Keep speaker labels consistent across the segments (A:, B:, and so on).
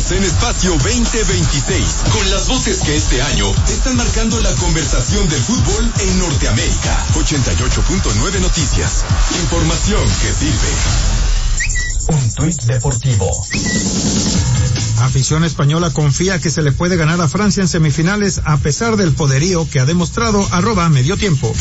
A: Estamos en Espacio 2026, con las voces que este año están marcando la conversación del fútbol en Norteamérica. 88.9 Noticias. Información que sirve.
B: Un tuit deportivo.
C: Afición española confía que se le puede ganar a Francia en semifinales a pesar del poderío que ha demostrado @mediotiempo.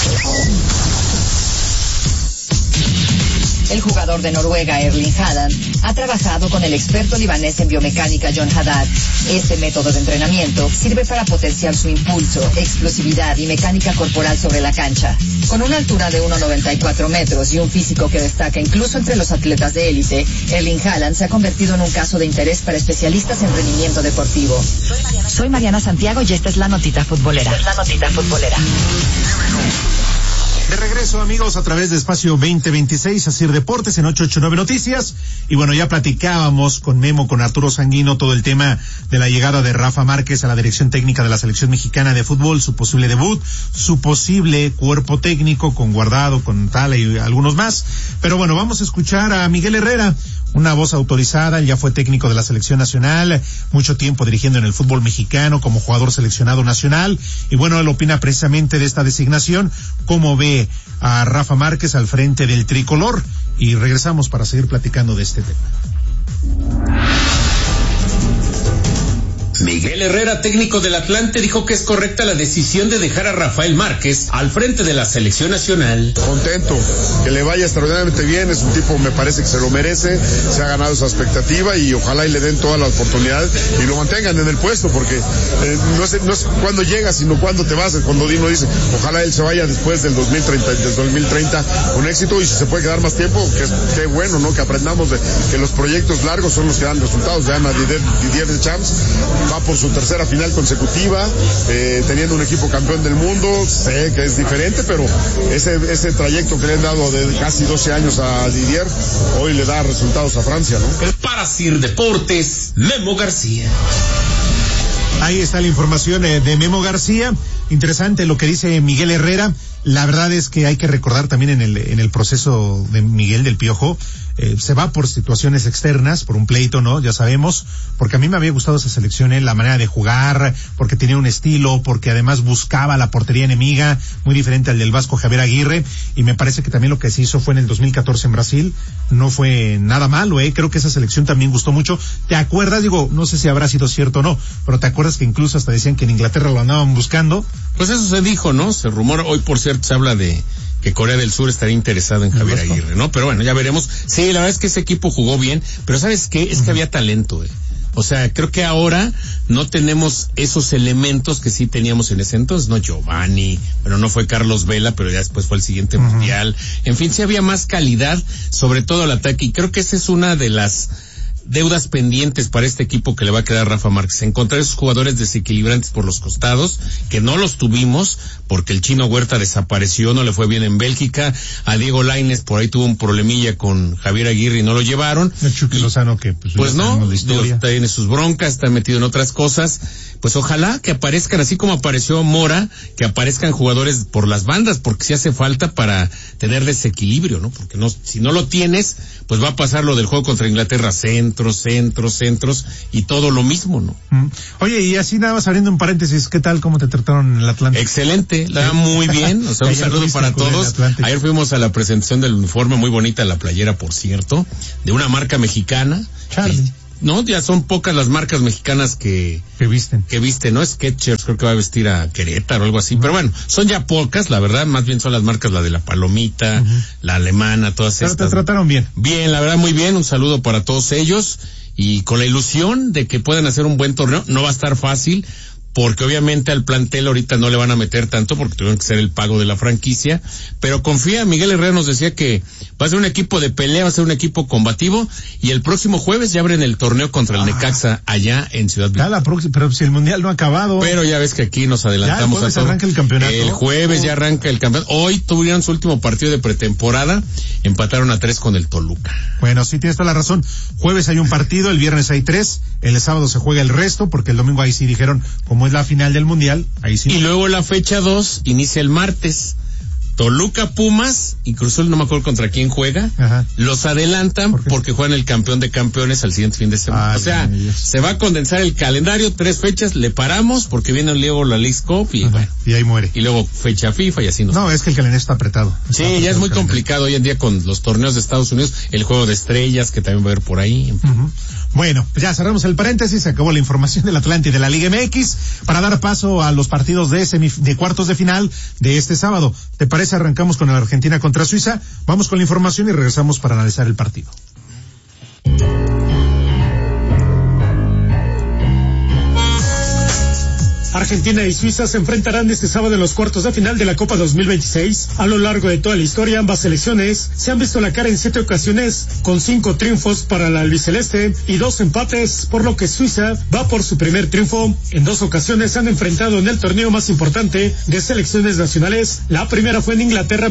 D: El jugador de Noruega, Erling Haaland, ha trabajado con el experto libanés en biomecánica John Haddad. Este método de entrenamiento sirve para potenciar su impulso, explosividad y mecánica corporal sobre la cancha. Con una altura de 1,94 metros y un físico que destaca incluso entre los atletas de élite, Erling Haaland se ha convertido en un caso de interés para especialistas en rendimiento deportivo. Soy Mariana Santiago y esta es la notita futbolera.
E: De regreso, amigos, a través de Espacio 2026, Asir Deportes en 889 Noticias. Y bueno, ya platicábamos con Memo, con Arturo Sanguino, todo el tema de la llegada de Rafa Márquez a la dirección técnica de la selección mexicana de fútbol, su posible debut, su posible cuerpo técnico con Guardado, con Tala y algunos más. Pero bueno, vamos a escuchar a Miguel Herrera, una voz autorizada. Él ya fue técnico de la selección nacional, mucho tiempo dirigiendo en el fútbol mexicano como jugador seleccionado nacional. Y bueno, él opina precisamente de esta designación, cómo ve a Rafa Márquez al frente del tricolor, y regresamos para seguir platicando de este tema.
F: Miguel Herrera, técnico del Atlante, dijo que es correcta la decisión de dejar a Rafael Márquez al frente de la selección nacional.
G: Contento, que le vaya extraordinariamente bien, es un tipo, me parece que se lo merece, se ha ganado esa expectativa y ojalá y le den toda la oportunidad y lo mantengan en el puesto, porque no es cuándo llegas, sino cuándo te vas. Cuando Dino dice, ojalá él se vaya después del 2030 con éxito, y si se puede quedar más tiempo, que bueno, ¿no? Que aprendamos de que los proyectos largos son los que dan resultados. Vean a Didier Deschamps, va por su tercera final consecutiva, teniendo un equipo campeón del mundo. Sé que es diferente, pero ese trayecto que le han dado de casi 12 años a Didier, hoy le da resultados a Francia, ¿no?
F: Para Sir Deportes, Memo García.
E: Ahí está la información de Memo García. Interesante lo que dice Miguel Herrera. La verdad es que hay que recordar también en el proceso de Miguel del Piojo, se va por situaciones externas, por un pleito, ¿no? Ya sabemos, porque a mí me había gustado esa selección, la manera de jugar, porque tenía un estilo, porque además buscaba la portería enemiga, muy diferente al del Vasco Javier Aguirre, y me parece que también lo que se hizo fue en el 2014 en Brasil, no fue nada malo, creo que esa selección también gustó mucho. ¿Te acuerdas? Digo, no sé si habrá sido cierto o no, pero ¿te acuerdas que incluso hasta decían que en Inglaterra lo andaban buscando?
F: Pues eso se dijo, ¿no? Se rumora, hoy por cierto se habla de que Corea del Sur estaría interesado en Javier Aguirre, ¿no? Pero bueno, ya veremos. Sí, la verdad es que ese equipo jugó bien, pero ¿sabes qué? Es que había talento, O sea, creo que ahora no tenemos esos elementos que sí teníamos en ese entonces, ¿no? Giovanni, pero no fue Carlos Vela, pero ya después fue el siguiente mundial. En fin, sí había más calidad, sobre todo al ataque, y creo que esa es una de las deudas pendientes para este equipo que le va a quedar a Rafa Márquez, encontrar esos jugadores desequilibrantes por los costados, que no los tuvimos, porque el Chino Huerta desapareció, no le fue bien en Bélgica, a Diego Lainez por ahí tuvo un problemilla con Javier Aguirre y no lo llevaron.
E: El Chucky Lozano que
F: pues no, tiene sus broncas, está metido en otras cosas. Pues ojalá que aparezcan, así como apareció Mora, que aparezcan jugadores por las bandas, porque sí hace falta para tener desequilibrio, ¿no? Porque no, si no lo tienes, pues va a pasar lo del juego contra Inglaterra, centros, y todo lo mismo, ¿no?
E: Oye, y así nada más abriendo un paréntesis, ¿qué tal? ¿Cómo te trataron en el Atlante?
F: Excelente, la muy bien, o sea, un saludo para todos. Ayer fuimos a la presentación del uniforme, muy bonita la playera, por cierto, de una marca mexicana.
E: Charlie.
F: No, ya son pocas las marcas mexicanas que visten, ¿no? Skechers creo que va a vestir a Querétaro o algo así, pero bueno, son ya pocas, la verdad, más bien son las marcas, la de la Palomita, la alemana, todas estas.
E: Pero te trataron bien.
F: Bien, la verdad, muy bien, un saludo para todos ellos, y con la ilusión de que puedan hacer un buen torneo. No va a estar fácil, porque obviamente al plantel ahorita no le van a meter tanto, porque tuvieron que hacer el pago de la franquicia, pero confía. Miguel Herrera nos decía que va a ser un equipo de pelea, va a ser un equipo combativo, y el próximo jueves ya abren el torneo contra el Necaxa allá en Ciudad Victoria.
E: Pero si el mundial no ha acabado.
F: Pero ya ves que aquí nos adelantamos a todo.
E: Arranca el campeonato.
F: El jueves ya arranca el campeonato. Hoy tuvieron su último partido de pretemporada, empataron a 3 con el Toluca.
E: Bueno, sí tienes toda la razón. Jueves hay un partido, el viernes hay 3, el sábado se juega el resto, porque el domingo ahí sí dijeron, como es la final del mundial, ahí sí.
F: Y luego la fecha 2 inicia el martes. Toluca, Pumas y Cruz Azul, no me acuerdo contra quién juega, los adelantan porque juegan el campeón de campeones al siguiente fin de semana. O sea, se va a condensar el calendario, 3 fechas, le paramos porque viene luego la Leagues Cup y bueno.
E: Y ahí muere.
F: Y luego fecha FIFA y así nos.
E: No, es que el calendario está apretado.
F: Sí, ya es muy complicado hoy en día con los torneos de Estados Unidos, el juego de estrellas que también va a haber por ahí.
E: Bueno, pues ya cerramos el paréntesis, se acabó la información del Atlante y de la Liga MX para dar paso a los partidos de cuartos de final de este sábado. ¿Te parece? Arrancamos con la Argentina contra Suiza, vamos con la información y regresamos para analizar el partido.
H: Argentina y Suiza se enfrentarán este sábado en los cuartos de final de la Copa 2026. A lo largo de toda la historia, ambas selecciones se han visto la cara en 7 ocasiones, con 5 triunfos para la albiceleste y 2 empates, por lo que Suiza va por su primer triunfo. En 2 ocasiones se han enfrentado en el torneo más importante de selecciones nacionales. La primera fue en Inglaterra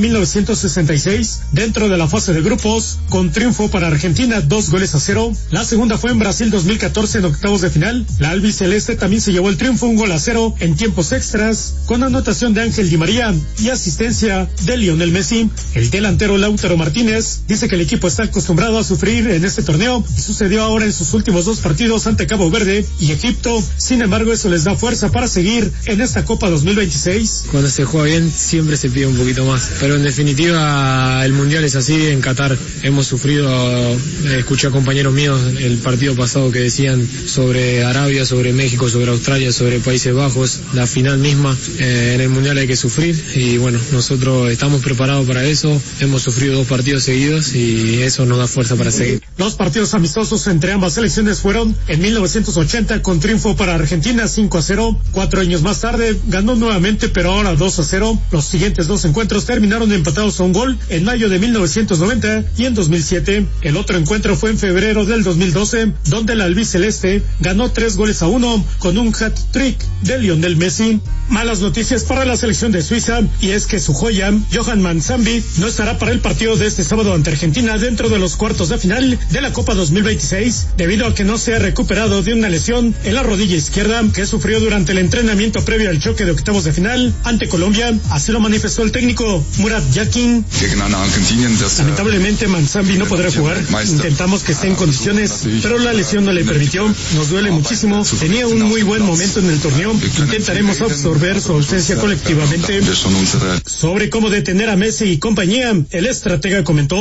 H: 1966, dentro de la fase de grupos, con triunfo para Argentina 2-0. La segunda fue en Brasil 2014 en octavos de final. La albiceleste también se llevó el triunfo 1-0 en tiempos extras, con anotación de Ángel Di María y asistencia de Lionel Messi. El delantero Lautaro Martínez dice que el equipo está acostumbrado a sufrir en este torneo y sucedió ahora en sus últimos 2 partidos ante Cabo Verde y Egipto. Sin embargo, eso les da fuerza para seguir en esta Copa 2026.
I: Cuando se juega bien siempre se pide un poquito más, pero en definitiva el Mundial es así. En Qatar hemos sufrido, escuché a compañeros míos el partido pasado que decían sobre Arabia, sobre México, sobre Australia, sobre Países Bajos, la final misma. En el Mundial hay que sufrir y bueno, nosotros estamos preparados para eso. Hemos sufrido 2 partidos seguidos y eso nos da fuerza para seguir.
H: Los partidos amistosos entre ambas selecciones fueron en 1980 con triunfo para Argentina 5-0. 4 años más tarde ganó nuevamente, pero ahora 2-0. Los siguientes 2 encuentros terminaron empatados a 1 gol en mayo de 1990 y en 2007. El otro encuentro fue en febrero del 2012, donde la albiceleste ganó 3-1 con un hat-trick de Lionel Messi. Malas noticias para la selección de Suiza, y es que su joya, Johan Manzambi, no estará para el partido de este sábado ante Argentina dentro de los cuartos de final de la Copa 2026, debido a que no se ha recuperado de una lesión en la rodilla izquierda que sufrió durante el entrenamiento previo al choque de octavos de final ante Colombia. Así lo manifestó el técnico Murat Yakin. Lamentablemente Manzambi no podrá jugar. Intentamos que esté en condiciones, pero la lesión no le permitió. Nos duele muchísimo. Tenía un muy buen momento en el torneo. Intentaremos absorber su ausencia colectivamente. Sobre cómo detener a Messi y compañía, el estratega comentó: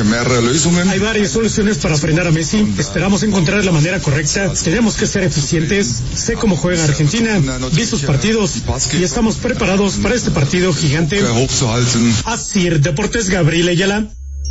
H: hay varias soluciones para frenar a Messi. Esperamos encontrar la manera correcta. Tenemos que ser eficientes. Sé cómo juega Argentina, vi sus partidos y estamos preparados para este partido gigante. Asir Deportes, Gabriel Ayala.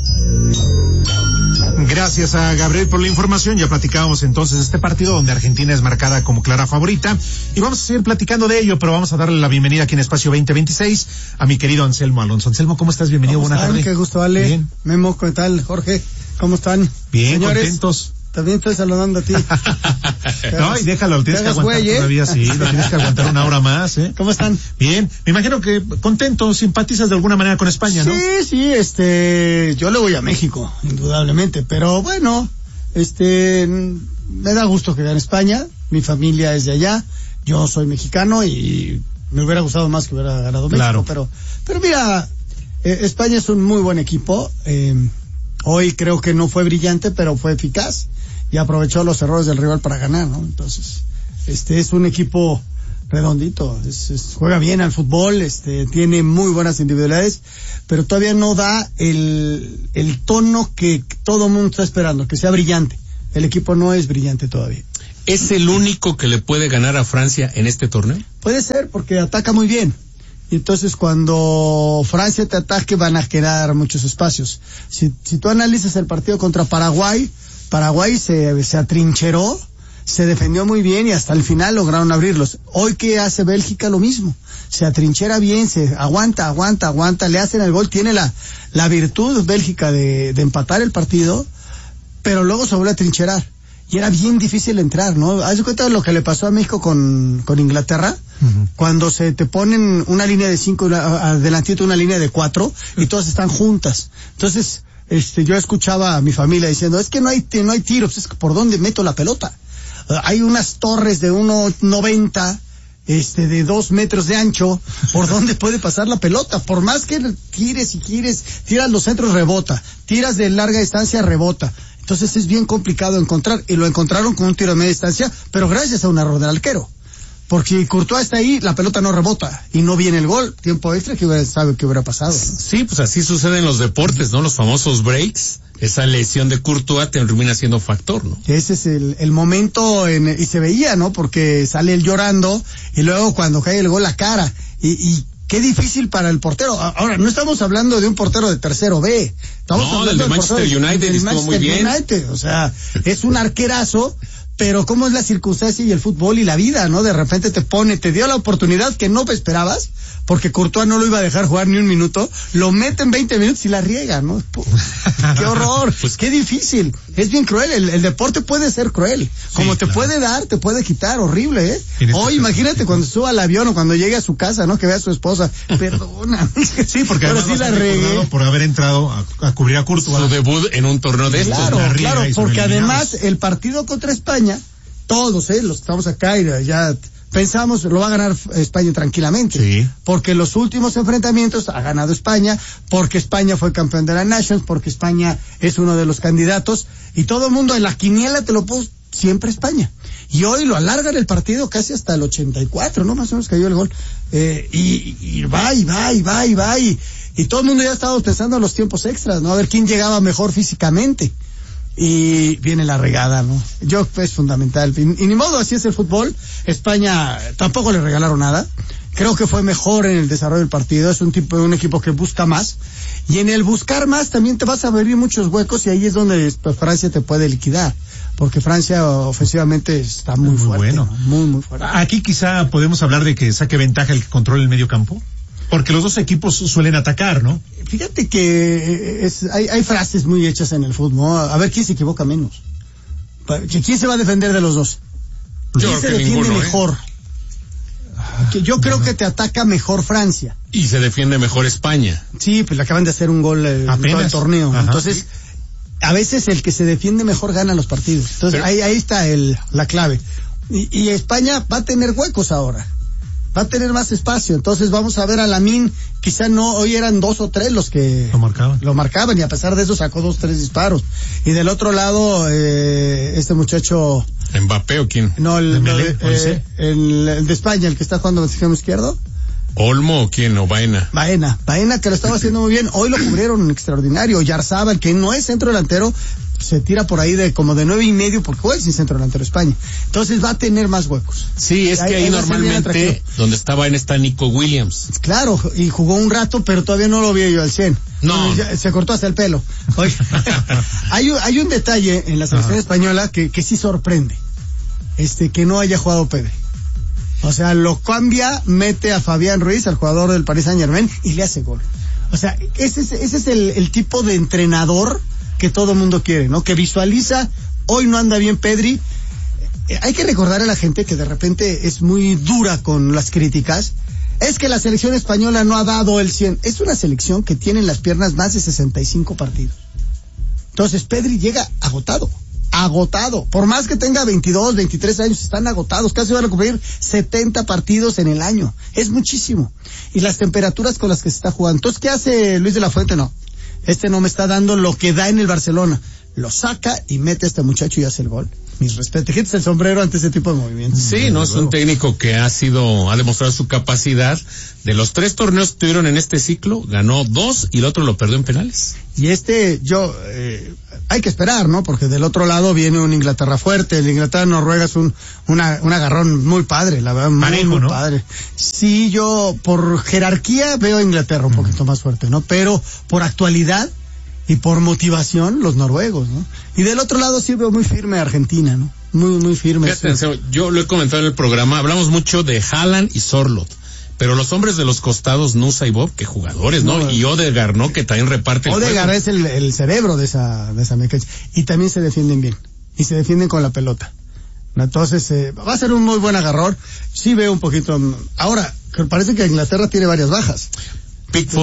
E: Gracias a Gabriel por la información. Ya platicábamos entonces de este partido donde Argentina es marcada como clara favorita y vamos a seguir platicando de ello, pero vamos a darle la bienvenida aquí en Espacio 2026 a mi querido Anselmo Alonso. Anselmo, ¿cómo estás? Bienvenido, buenas tardes.
J: Qué gusto, Ale. Bien. Memo, ¿qué tal? Jorge, ¿cómo están?
E: Bien,
J: señores,
E: contentos.
J: También estoy saludando a ti.
E: No, y déjalo, lo tienes que aguantar todavía, sí, lo tienes que aguantar una hora más, ¿eh?
J: ¿Cómo están?
E: Bien, me imagino que contento, simpatizas de alguna manera con España, ¿no?
J: Sí, yo le voy a México, indudablemente, pero bueno, me da gusto que gane España, mi familia es de allá, yo soy mexicano y me hubiera gustado más que hubiera ganado México, claro. pero mira, España es un muy buen equipo, hoy creo que no fue brillante, pero fue eficaz y aprovechó los errores del rival para ganar, ¿no? Entonces, es un equipo redondito, juega bien al fútbol, tiene muy buenas individualidades, pero todavía no da el tono que todo el mundo está esperando, que sea brillante. El equipo no es brillante todavía.
F: ¿Es el único que le puede ganar a Francia en este torneo?
J: Puede ser, porque ataca muy bien. Y entonces cuando Francia te ataque van a quedar muchos espacios. Si tú analizas el partido contra Paraguay se atrincheró, se defendió muy bien y hasta el final lograron abrirlos. Hoy que hace Bélgica lo mismo, se atrinchera bien, se aguanta, le hacen el gol, tiene la virtud Bélgica de empatar el partido, pero luego se vuelve a trincherar. Y era bien difícil entrar, ¿no? ¿Haz de cuenta de lo que le pasó a México con Inglaterra? Uh-huh. Cuando se te ponen una línea de 5, adelantito una línea de 4, y todas están juntas. Entonces, yo escuchaba a mi familia diciendo, es que no hay tiros, es que ¿por dónde meto la pelota? Hay unas torres de 1.90 de 2 metros de ancho, por donde puede pasar la pelota. Por más que tires y quieres, tiras los centros, rebota. Tiras de larga distancia, rebota. Entonces es bien complicado encontrar, y lo encontraron con un tiro de media distancia, pero gracias a un error del arquero. Porque si Courtois está ahí, la pelota no rebota y no viene el gol. Tiempo extra, sabe qué hubiera pasado.
F: Sí, pues así sucede en los deportes, ¿no? Los famosos breaks. Esa lesión de Courtois termina siendo factor, ¿no?
J: Ese es el momento, y se veía, ¿no? Porque sale él llorando y luego cuando cae el gol, la cara. Y qué difícil para el portero. Ahora, no estamos hablando de un portero de tercero B. Estamos hablando
F: del de Manchester United, estuvo muy bien.
J: O sea, es un arquerazo. Pero cómo es la circunstancia y el fútbol y la vida, ¿no? De repente te dio la oportunidad que no esperabas, porque Courtois no lo iba a dejar jugar ni un minuto, lo mete en 20 minutos y la riega, ¿no? ¡Qué horror! Pues qué difícil. Es bien cruel, el deporte puede ser cruel. Como te puede dar, te puede quitar, horrible, ¿eh? Hoy imagínate cuando suba al avión o cuando llegue a su casa, ¿no? Que vea a su esposa, perdona.
E: Sí, porque
J: ahora sí la regué.
E: Por haber entrado a cubrir a Courtois.
F: Su debut en un torneo de estos.
J: Claro, porque además el partido contra España, todos, los que estamos acá y ya pensamos, lo va a ganar España tranquilamente.
E: Sí.
J: Porque los últimos enfrentamientos ha ganado España, porque España fue campeón de la Nations, porque España es uno de los candidatos, y todo el mundo en la quiniela te lo puso siempre España. Y hoy lo alargan el partido casi hasta el 84, ¿no? Más o menos cayó el gol. Y va, y todo el mundo ya estaba pensando en los tiempos extras, ¿no? A ver quién llegaba mejor físicamente. Y viene la regada, ¿no? Es fundamental. Y ni modo, así es el fútbol. España tampoco le regalaron nada. Creo que fue mejor en el desarrollo del partido. Es un equipo que busca más. Y en el buscar más también te vas a abrir muchos huecos, y ahí es donde Francia te puede liquidar. Porque Francia ofensivamente está muy fuerte.
E: Bueno.
J: ¿No? Muy fuerte.
E: Aquí quizá podemos hablar de que saque ventaja el que controla el medio campo. Porque los dos equipos suelen atacar, ¿no?
J: Fíjate que hay frases muy hechas en el fútbol. A ver quién se equivoca menos. ¿Quién se va a defender de los dos? ¿Quién se defiende mejor? Yo creo que te ataca mejor Francia.
F: Y se defiende mejor España.
J: Sí, pues le acaban de hacer un gol en todo el torneo. Ajá. Entonces, a veces el que se defiende mejor gana los partidos. Entonces, ahí está la clave. Y España va a tener huecos ahora. Va a tener más espacio, entonces vamos a ver a Lamine, quizá no, hoy eran 2 o 3 los que lo marcaban, y a pesar de eso sacó 2 o 3 disparos. Y del otro lado, este muchacho...
F: ¿Mbappé o quién?
J: No, el de España, el que está jugando en el extremo izquierdo.
F: ¿Olmo o quién? ¿O Baena,
J: que lo estaba haciendo muy bien, hoy lo cubrieron extraordinario. Yarzábal, que no es centro delantero, se tira por ahí de 9.5, porque juega sin centro delantero España. Entonces va a tener más huecos.
F: Sí, es que ahí normalmente donde está Nico Williams.
J: Claro, y jugó un rato, pero todavía no lo vi yo al 100.
F: No.
J: Se cortó hasta el pelo. Oye, hay un detalle en la selección española que sí sorprende. Que no haya jugado Pedri. O sea, lo cambia, mete a Fabián Ruiz, al jugador del Paris Saint-Germain, y le hace gol. O sea, ese es el tipo de entrenador que todo mundo quiere, ¿no? Que visualiza, hoy no anda bien Pedri. Hay que recordar a la gente que de repente es muy dura con las críticas. Es que la selección española no ha dado el 100. Es una selección que tiene en las piernas más de 65 partidos. Entonces Pedri llega agotado. Por más que tenga 22, 23 años, están agotados. Casi van a cumplir 70 partidos en el año. Es muchísimo. Y las temperaturas con las que se está jugando. Entonces, ¿qué hace Luis de la Fuente? No me está dando lo que da en el Barcelona. Lo saca y mete a este muchacho y hace el gol. Mis respetos. Te quitas el sombrero ante ese tipo de movimientos.
F: Sí, no, es un técnico que ha demostrado su capacidad. De los 3 torneos que tuvieron en este ciclo, ganó 2 y el otro lo perdió en penales.
J: Y hay que esperar, ¿no? Porque del otro lado viene un Inglaterra fuerte. El Inglaterra-Noruega es un agarrón muy padre, la verdad, muy ¿no? padre. Sí, yo por jerarquía veo a Inglaterra un poquito más fuerte, ¿no? Pero por actualidad y por motivación, los noruegos, ¿no? Y del otro lado sí veo muy firme a Argentina, ¿no? Muy firme.
F: Fíjate, yo lo he comentado en el programa, hablamos mucho de Haaland y Sorloth, pero los hombres de los costados, Nusa y Bob, que jugadores, ¿no? Y Odegaard, ¿no? Que también reparte el
J: Odegaard
F: juego.
J: Es el cerebro de esa mecánica. Y también se defienden bien. Y se defienden con la pelota. Entonces, va a ser un muy buen agarrón. Sí veo un poquito. Ahora, parece que Inglaterra tiene varias bajas.